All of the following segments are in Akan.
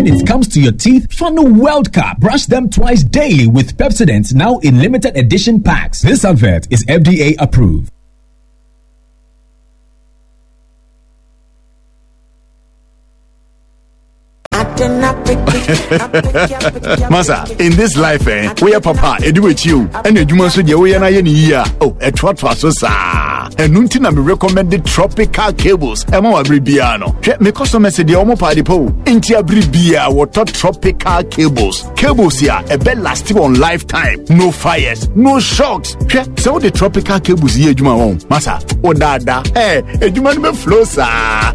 When it comes to your teeth, Fano World Cup. Brush them twice daily with Pepsodent, now in limited edition packs. This advert is FDA approved. Masa, in this life, we are papa, edu with you, and you must do we are year. Oh, a trot was so sa. And Nuntina me recommended tropical cables. Emo abribiano. Me customer said the omo party po. Inti abribia water tropical cables. Cables here, a bed lasting on lifetime. No fires, no shocks. So the tropical cables here, Juma home. Masa, oh dada. Hey, Juma me flow sa.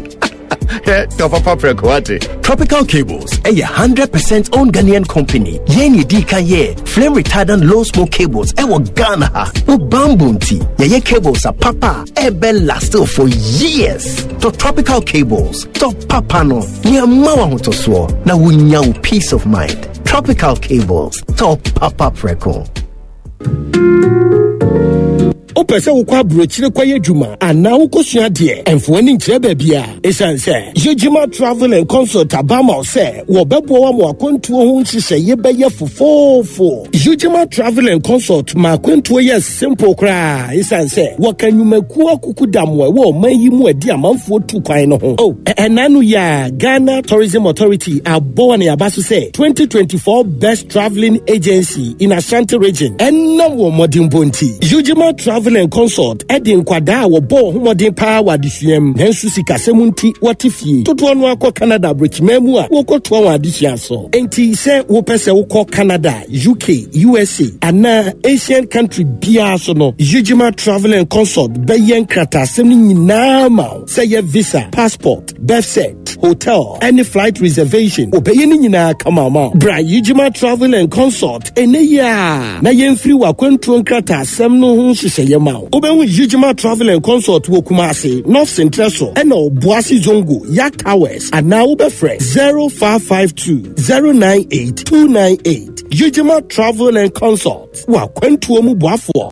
Tropical Cables, a 100% owned Ghanaian company. Yeni Dika ye, flame retardant low smoke cables, ewo Ghana ha, no bambunti. Ye cables are papa, ebe lasting for years. To Tropical Cables, to papa no, niya mawa hotoswo, na winya peace of mind. Tropical Cables, to papa preko. Opese ukwa brochire kwa yedwuma ana ukosua de emfo ani nkyere babia esanse Yejima Travel and Consult abama se wo bebo wa mo akwantuo ho nhihye ye beye fofofo. Yejima Travel and Consult ma akwantuo ye simple kra esanse wo kanyumaku akukudamwe wo mayi mu adi amanfo tu kwan no ho. Oh enanu ya Ghana Tourism Authority abo na yabaso se 2024 best traveling agency in Ashanti region enna wo modern bonti. Yejima Travel and Consult Edin Kwada wo bo homodin power disuem nansu sikasemunti watifie toto no akọ Canada brichmemu a wo koto wa adisia so enti se wo pese wo kọ Canada UK USA ana Asian country bia so no Yejima Travel and Consult beyen krata sem nyina ma say ye visa passport birth cert hotel any flight reservation obeyen nyina kama ma bra Yejima Travel and Consult eneya na yemfiri wa kwantuo krata sem no ho hyehyeye ma Oben Yejima Travel and Consult wo Kumasi North Central so eno Boasi Zongo Yak Towers and now be fresh 0552 098 298 Yejima Travel and Consult wa kwantuo mu boafo.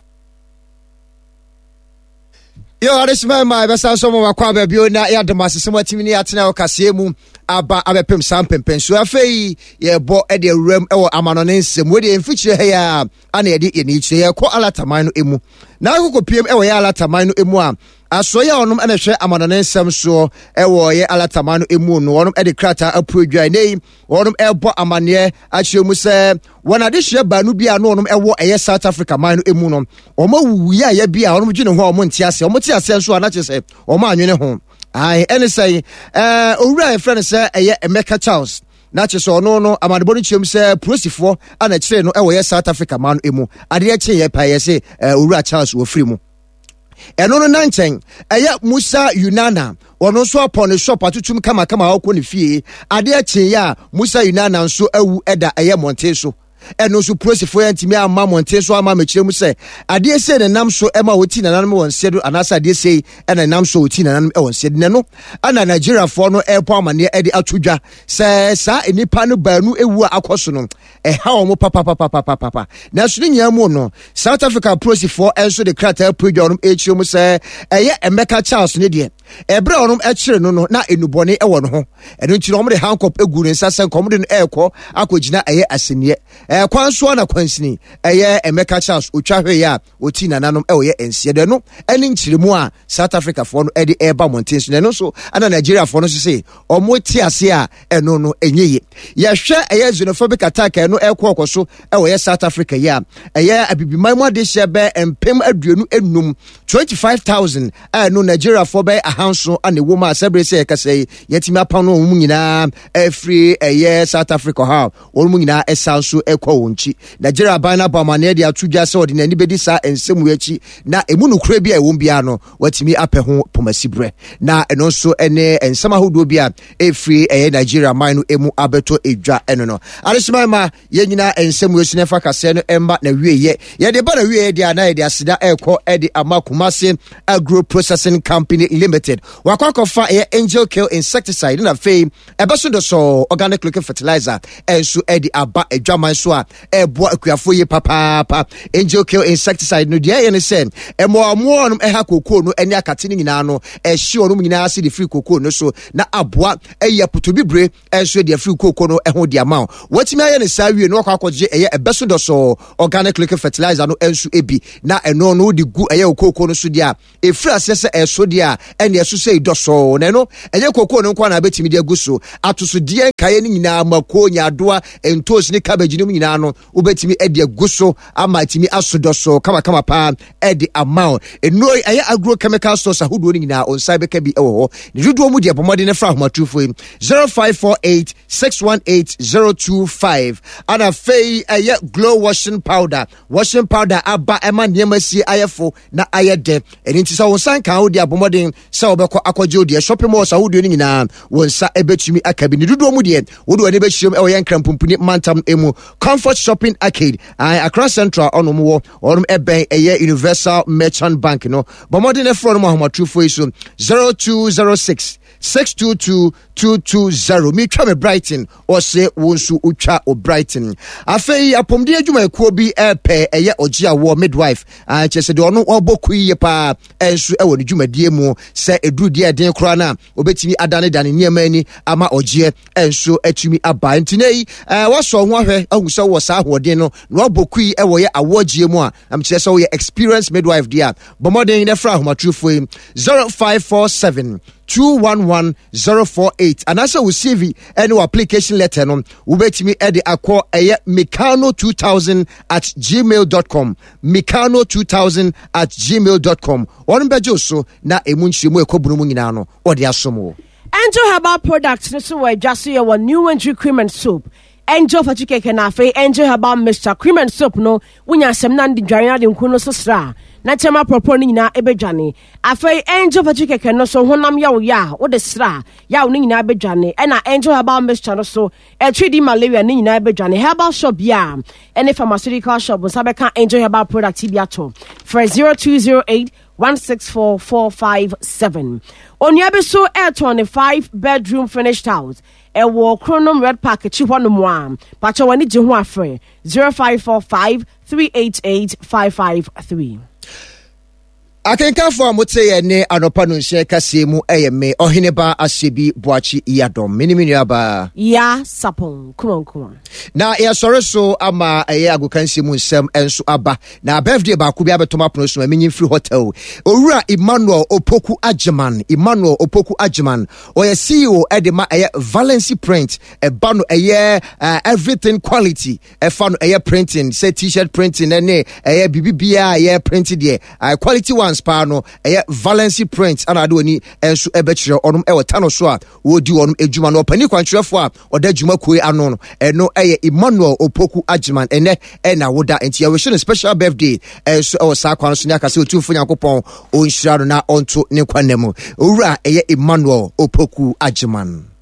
Yo, arisma my besa so mo akwa ba bio na ya demasese matimi ni atena okase mu aba abepem sampempen so afei ye bo e de awuram e wo amanone nsem we de emfichire he ya ana ye de eni chire ye ko alataman no emu na akokopiem e wo ya alataman no emu a asoya onom ene hwe amanone nsem so e wo ye alataman no emu no onom e de krata aprodwa nei onom e bo amane a chiremu se wona de hwe ba no bia no onom e wo eye South Africa man no emu no omo wuyi a ye bia onom gine ho omo ntiase omo tiase so ana chese omo anwene ho ai ene say owura e friend say eye Emeka Charles na chese ono no amadebo no chiem say prosifo ana chire no e wo ye South Africa man emu ade e che ye pa ye say owura Charles wo free mu eno no nanchen eye Musa Yunana ono so upon the shop atutum kama akọ ne fie ade e che ya Musa Yunana nso awu eda eye monte so eno so prosifo yantimi ama monte so ama mechire mu se ade se ne nam so ema woti na nanam won sedo anasa ade se ena nam so woti na nanam e won sedo ne no ana Nigeria for no airpo amane e de atodwa se sa enipa no baanu ewu akoso no e ha omo papa na so nya mu no South Africa prosifo enso de krata apodwa no echire mu se eye Emeka Charles ne de ebre onom echire no na enubone e won ho eno nti no mo de handcuff egu ne nsa sen kom de no ekọ akogina eye asenie kwanso na kwansini eye Emeka Charles otwahwe ya oti nananom e oye ensie de no eni nchiremu a South Africa for no e de eba montenso ne no so ana Nigeria for no so say omo ti ase a eno no enyeye ye hwe eye xenophobic attack no ekọ e oye South Africa ya eye abibiman mu ade shebe empem aduonu enum 25,000 no Nigeria for be ahanso ana woma asebre say ekase yetimi apan no mu nyina free eye South Africa ha wonu nyina esanso ekọ wonchi Nigeria bana bamane de atudwa se odinani bedi sa ensemu echi na emu nukure bia ewon bia no watimi apɛ ho pomasibre na eno so ene ensama hodo bia free eye Nigeria man no emu abeto edwa eno no arisima ye nyina ensemu echi nefa kase no emba na wieye ye de ba na wieye de ana ye de asida ekọ e de amakumase agro processing company limited Limited. Wakwakofa Angel Kill insecticide na fei ebeso do so organic looking fertilizer enso edi aba adwaman so a ebo akuafo ye papa. Angel Kill insecticide no dia ye ne sen emo no eha kokoo no eni akate ni nyina no ehye ono nyina ase de free kokoo no so na aboa eya putobibre enso de free kokoo no eho de ama watimi aye ne sawie no wakwakoje ebeso do so organic looking fertilizer no enso ebi na eno no de gu eye kokoo no so dia efri asese eso dia ene eso sei do so na no enye kokoo no kwa na betimi de gu so atoso die kaye ni nyina mako nyadoa entos ni cabbage ni nyina no ubetimi ede gu so ama timi asodo so kama pa ede amount eno aye agrochemical stores ahodo ni nyina on side beka bi ewo ho ni dodo mu de pomode ne fra homatufo 0548618025 ana fei aye glow washing powder aba ema niamasi ayefo na ayede eni ntisa won san kan odi abomode sa obekọ akọje odi shopping mall ahodo ni nyina won sa ebetumi akabi ni dodo mu de wodo ne be hiem ewo yen krampumpuni mantam emu comfort shopping arcade across central onomo eben eye universal merchant bank no bomode ne fro no ahomatufo iso 0206 622-220 me twa me Brighton or say wonsu utwa o Brighton afei apomde adwuma ekuo bi epe eye ogia wo midwife chese de ono oboku ye pa ensu ewo ne dwumadie mu se eduru de den kora na obetimi adane dane niema ani ama ogie ensu atumi aba ntinei waso ho ahwe ahuse wo sa ahoden no no oboku yi ewo ye awogie mu a am chese wo ye experience midwife dia bomoden ne fra ahomatrufo 0547 211-048 and also we CV any application letter no ubetimi ede akọ mekano2000@gmail.com mekano2000@gmail.com on bejo so na emunchiemu ekobunu mu nyina no ode asomo Angel Herbal products no so we just here one new entry cream and soap Angel Fachike na fe Angel Herbal mixture cream and soap no wunya sem na ndi dwan de nkuno so sra na chema proponi nyina ebedwane afei Angel Fachike no so honam ya wo ya wo de sra ya wo nyina ebedwane e na Angel Herbal mixture no so e treat malaria ni nyina ebedwane herbal shop ya any pharmaceutical shop so sabeka Angel Herbal product bi ato for 0208 164-457. Onyabeso airton 5-bedroom finished house. Ewo Chronom Red Pack Chihuanumwa. Pacha wani jihu afre 0545-388-553. Akenkanfo amote ye ne anopa no nhye kase mu eyeme oheneba ashebi boachi iyadom minimini aba ya sapon kuma na ya sore so ama eye agokansi mu nsem enso aba na birthday ba ku bia betoma pono so amenyi free hotel owura Emmanuel Opoku Ajiman oye CEO edema eye Valency print eba no eye everything quality efa no eye printing say t-shirt printing ene eye bibibia eye printed there quality ones no Valency print ana ade oni enso ebekire onum ewo tano so a wodi onum ejuma no pani kwantrefo a oda juma koi ano no eno Emmanuel Opoku Ajiman ene na woda enti ya wish special birthday enso ewo sa kwan so nya kase otumfo Nyankopon onhyira no na onto ne kwanemu owura Emmanuel Opoku Ajiman.